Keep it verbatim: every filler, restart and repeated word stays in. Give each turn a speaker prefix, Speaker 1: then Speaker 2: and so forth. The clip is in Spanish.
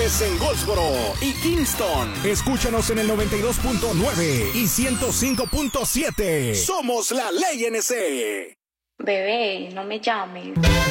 Speaker 1: es en Goldsboro y Kingston. Escúchanos en el noventa y dos punto nueve y ciento cinco punto siete. Somos la Ley N C.
Speaker 2: Bebé, no me llames.